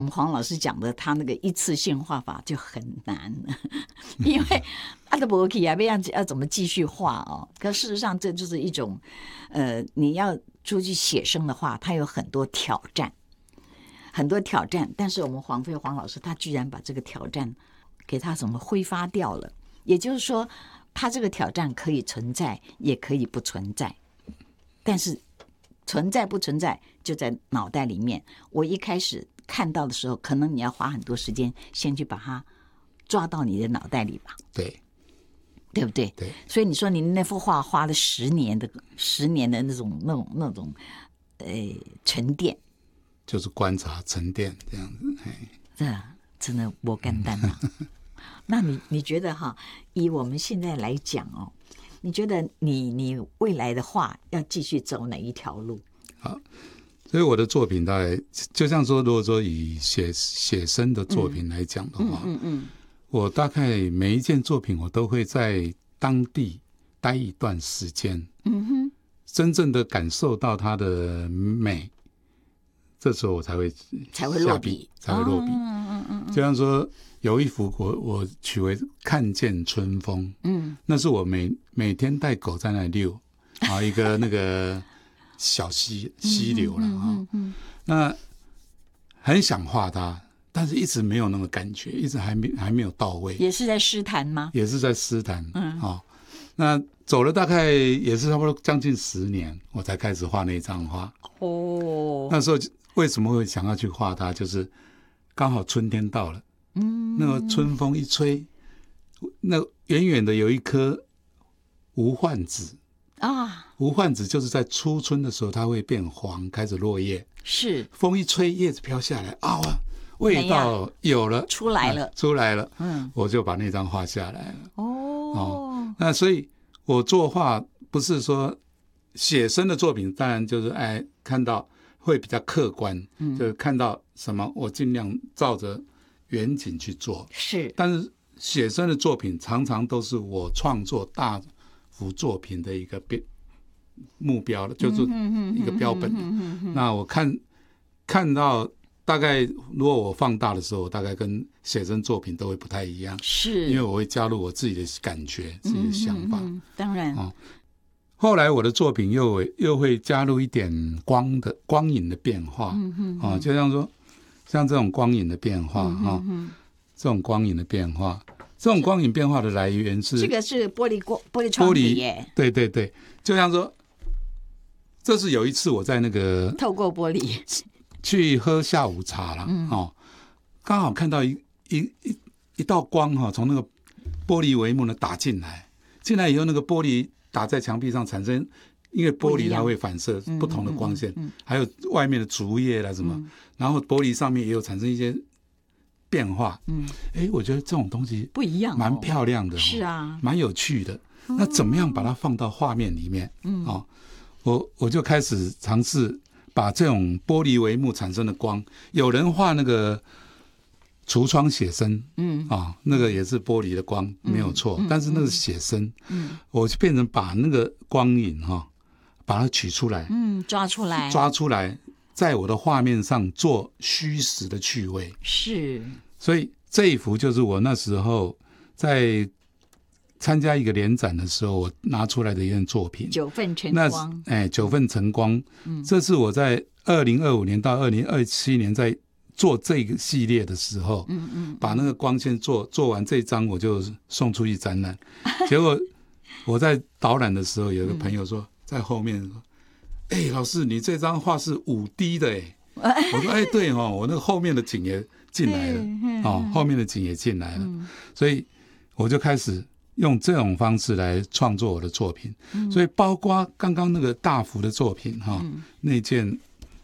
我们黄老师讲的，他那个一次性画法就很难，因为阿德伯基啊，要怎么继续画哦？可事实上，这就是一种，你要出去写生的话，它有很多挑战，很多挑战。但是我们黄老师，他居然把这个挑战给他怎么挥发掉了？也就是说，他这个挑战可以存在，也可以不存在，但是存在不存在就在脑袋里面。我一开始看到的时候，可能你要花很多时间先去把它抓到你的脑袋里吧，对不对？ 对。 所以你说你那幅画花了10年的那种沉淀， 就是观察沉淀这样子。 这真的不简单啊。那你觉得哈，以我们现在来讲哦，你觉得你未来的画要继续走哪一条路？ 好。所以我的作品大概就像说，如果说以写生的作品来讲的话，我大概每一件作品我都会在当地待一段时间，真正的感受到它的美，这时候我才会落笔， 就像说有一幅我取为看见春风，那是我每天带狗在那里遛啊，一个那个小溪流了那很想画它，但是一直没有那个感觉，一直还没有到位。 也是在诗坛吗？ 也是在诗坛。那走了大概也是差不多将近10年，我才开始画那张画。那时候为什么会想要去画它，就是刚好春天到了，那个春风一吹，那远远的有一颗无患子啊，无患子就是在初春的时候，它会变黄，开始落叶。是，风一吹，叶子飘下来啊，味道有了，出来了。我就把那张画下来了。那所以我作画不是说写生的作品，当然就是看到会比较客观，就是看到什么我尽量照着远景去做。是，但是写生的作品常常都是我创作大幅作品的一个目标了，就是一个标本。那我看到大概，如果我放大的时候，大概跟写真作品都会不太一样，是因为我会加入我自己的感觉、自己的想法。当然，后来我的作品又会加入一点光影的变化，就像说像这种光影的变化，这种光影的变化。这种光影变化的来源是这个是玻璃窗体耶，对，就像说，这是有一次我在那个透过玻璃去喝下午茶了，刚好看到一道光从那个玻璃帷幕呢打进来以后，那个玻璃打在墙壁上产生，因为玻璃它会反射不同的光线，还有外面的竹叶啦什么，然后玻璃上面也有产生一些变化，我觉得这种东西不一样，蛮漂亮的，是啊，蛮有趣的。那怎么样把它放到画面里面？我就开始尝试把这种玻璃帷幕产生的光，有人画那个橱窗写生，那个也是玻璃的光，没有错，但是那个写生，我就变成把那个光影把它取出来，抓出来。在我的画面上做虚实的趣味，是，所以这一幅就是我那时候在参加一个联展的时候，我拿出来的一件作品《9份晨光》。9份晨光，这是我在2025年到2027年在做这个系列的时候，把那个光线做完这一张，我就送出去展览。结果我在导览的时候，有个朋友说在后面说。老师，你这张画是5D 的我说对我那个后面的景也进来了，后面的景也进来了，所以我就开始用这种方式来创作我的作品。所以包括刚刚那个大幅的作品那件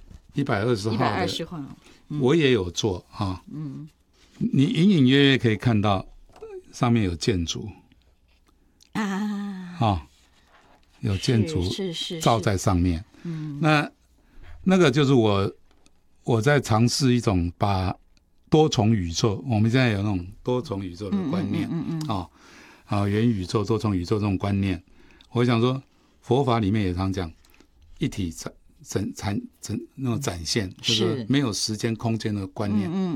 120号的，我也有做你隐隐约约可以看到上面有建筑有建筑照在上面，那个就是我在尝试一种把多重宇宙，我们现在有那种多重宇宙的观念，元宇宙、多重宇宙这种观念，我想说佛法里面也常讲一体那种展现，就是没有时间空间的观念。